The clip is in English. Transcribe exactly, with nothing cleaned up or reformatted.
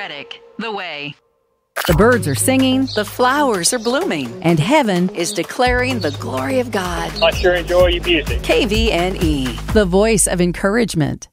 Reddick, The Way. The birds are singing, The flowers are blooming, and heaven is declaring the glory of God. I sure enjoy your music. K V N E. the voice of encouragement.